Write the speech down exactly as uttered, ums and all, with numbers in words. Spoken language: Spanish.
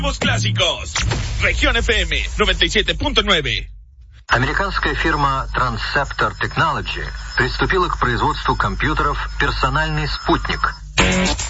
Nuevos clásicos. Región F M noventa y siete punto nueve. Американская фирма Transceptor Technology приступила к производству компьютеров «Персональный спутник».